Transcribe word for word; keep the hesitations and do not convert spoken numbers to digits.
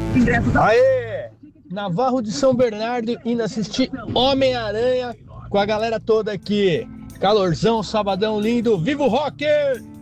Aê! Navarro de São Bernardo indo assistir Homem-Aranha com a galera toda aqui. Calorzão, sabadão lindo, viva o rock!